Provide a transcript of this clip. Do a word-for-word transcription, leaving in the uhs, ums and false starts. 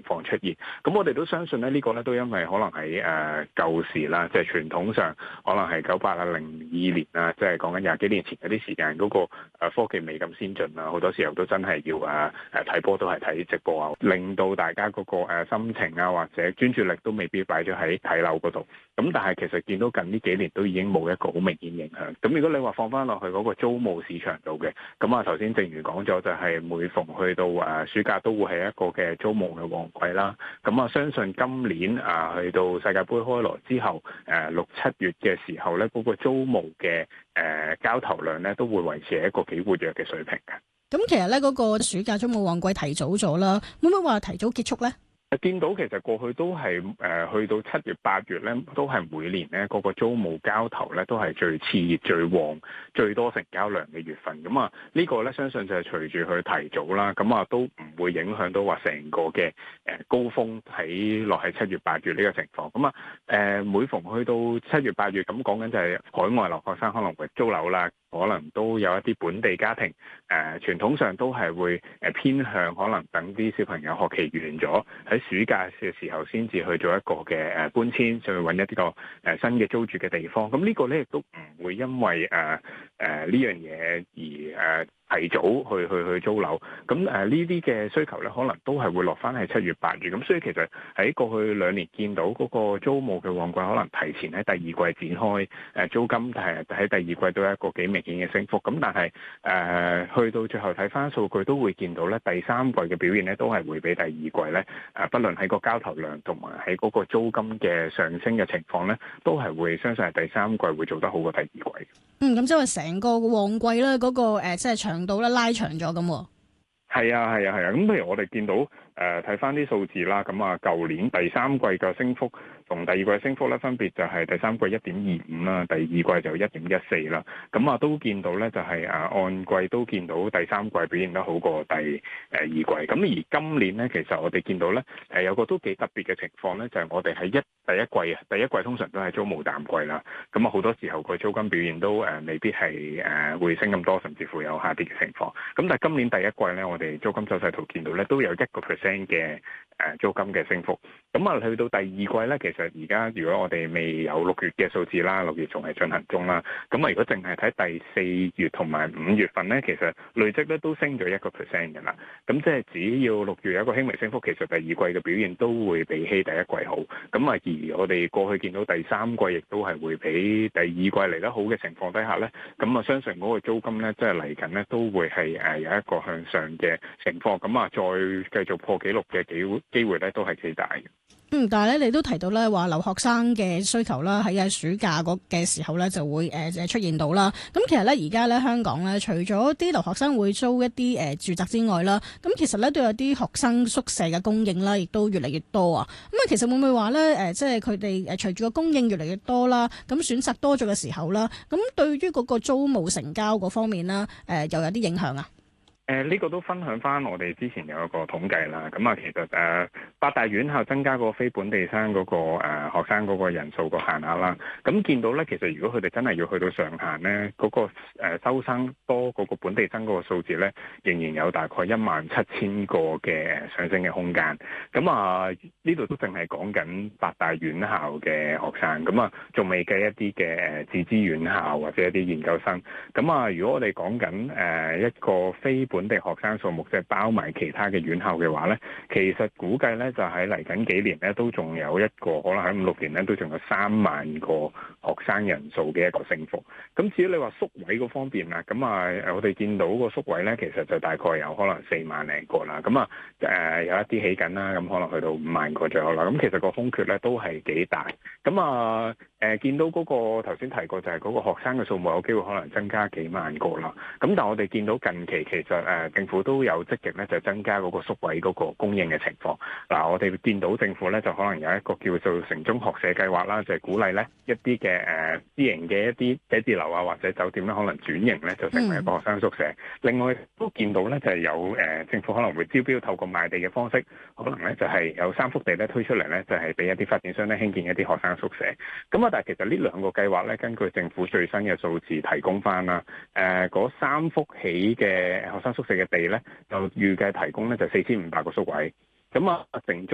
況出現。咁我哋都相信咧，呢個咧都因為可能喺誒舊時啦，即係傳統上可能係九八啊、零二年啊，即係講緊廿幾年前嗰啲時間，嗰個誒科技未咁先進啊，好多時候都真係要誒誒睇波都係睇直播啊，令到大家嗰個誒心情啊或者專注力都未必擺咗喺睇樓嗰度。咁但係其實見到近呢幾年都已經冇一個好明顯影響。咁如果你話放翻落去嗰個租務市場度嘅，咁啊頭先正如講咗，就係每逢去到誒暑假都會係一個嘅租務嘅旺季啦。咁啊相信今年啊去到世界盃開鑼之後，誒六七月嘅時候咧，嗰個租務嘅誒交投量咧都會維持喺一個幾活躍嘅水平嘅。 咁其實咧嗰個暑假租務旺季提早咗啦，會唔會話提早結束咧？ 見到其實過去都係誒、呃、去到七月八月咧，都係每年咧嗰個租務交投咧都係最熾熱、最旺、最多成交量嘅月份。咁啊呢個咧相信就係隨住佢提早啦，咁啊都唔會影響到話成個嘅誒高峰喺落喺七月八月呢個情況。咁啊誒每逢去到七月八月，咁講緊就係海外留學生可能會租樓啦。可能都有一啲本地家庭，誒、呃、傳統上都係會誒偏向可能等啲小朋友學期完咗，喺暑假嘅時候先至去做一個嘅誒搬遷，上去揾一啲個誒新嘅租住嘅地方。咁呢個咧亦都唔會因為誒誒呢樣嘢而誒、呃提早去去去租樓，咁誒呢啲嘅需求咧，可能都係會落翻喺七月八月，咁所以其實喺過去兩年見到嗰個租務嘅旺季，可能提前喺第二季展開，誒租金係喺第二季都有一個幾明顯嘅升幅，咁但係誒、呃、去到最後睇翻數據都會見到咧，第三季嘅表現咧都係會比第二季咧誒，不論喺個交投量同埋喺嗰個租金嘅上升嘅情況咧，都係會相信係第三季會做得好過第二季。 嗯，咁即係成個旺季咧，嗰個誒即係長度咧拉長咗咁。 係啊，係啊，係啊。咁譬如我哋見到誒睇翻啲數字啦，咁啊舊年第三季嘅升幅同第二季嘅升幅咧，分別就係第三季一點二五啦，第二季就一點一四啦。咁啊都見到咧，就係誒按季都見到第三季表現得好過第誒二季。咁而今年咧，其實我哋見到咧誒有個都幾特別嘅情況咧，就係我哋喺一第一季啊，第一季通常都係租務淡季啦。咁啊好多時候個租金表現都誒未必係誒會升咁多，甚至乎有下跌嘅情況。咁但係今年第一季咧，我哋租金走勢圖見到咧都有一個 percent 嘅誒租金嘅升幅。咁啊去到第二季咧，其實而家如果我哋未有六月嘅數字啦，六月仲係進行中啦。咁啊如果淨係睇第四月同埋五月份咧，其實累積咧都升咗一個 percent 嘅啦。咁即係只要六月有一個輕微升幅，其實第二季嘅表現都會比起第一季好。咁啊而我哋過去見到第三季亦都係會比第二季嚟得好嘅情況底下咧，咁啊相信嗰個租金咧即係嚟緊咧都會係誒有一個向上嘅情況。咁啊再繼續破紀錄嘅機機會咧都係幾大嘅。 嗯，但係咧，你都提到咧話留學生嘅需求啦，喺喺暑假嗰嘅時候咧就會誒誒出現到啦。咁其實咧而家咧香港咧，除咗啲留學生會租一啲誒住宅之外啦，咁其實咧都有啲學生宿舍嘅供應啦，亦都越嚟越多啊。咁啊，其實會唔會話咧誒，即係佢哋誒隨住個供應越嚟越多啦，咁選擇多咗嘅時候啦，咁對於嗰個租務成交嗰方面啦，誒又有啲影響啊？ 誒呢、呃這個都分享翻我哋之前有一個統計啦，咁啊其實誒、呃、八大院校增加個非本地生嗰、那個誒、呃、學生嗰個人數個限額啦，咁見到咧其實如果佢哋真係要去到上限咧，嗰、那個、呃、收生多嗰個本地生嗰個數字咧，仍然有大概一萬七千個嘅上升嘅空間。咁啊呢度都淨係講緊八大院校嘅學生，咁啊仲未計一啲嘅自資院校或者一啲研究生。咁啊如果我哋講緊誒一個非本地學生數目即係包埋其他嘅院校嘅話咧，其實估計咧就喺嚟緊幾年咧都仲有一個可能喺五六年咧都仲有三萬個學生人數嘅一個升幅。咁至於你話宿位嗰方面啊，咁啊我哋見到個宿位咧其實就大概有可能四萬零個啦。咁啊誒有一啲起緊啦，咁可能去到五萬個左右啦。咁其實個空缺咧都係幾大。咁啊誒見到嗰個頭先提過就係嗰個學生嘅數目有機會可能增加幾萬個啦。咁但係我哋見到近期其實誒政府都有積極咧，就增加嗰個宿位嗰個供應嘅情況。嗱，我哋見到政府咧就可能有一個叫做城中學社計劃啦，就係鼓勵咧一啲嘅誒私營嘅一啲寫字樓啊或者酒店咧，可能轉型咧就成為一個學生宿舍。嗯、另外都見到咧就係有誒政府可能會招標透過賣地嘅方式，可能咧就係有三幅地咧推出嚟咧，就係俾一啲發展商咧興建一啲學生宿舍。咁啊，但係其實呢兩個計劃咧，根據政府最新嘅數字提供翻啦，誒嗰三幅起嘅學生宿舍嘅地咧，就預計提供咧就四千五百個宿位，咁啊城中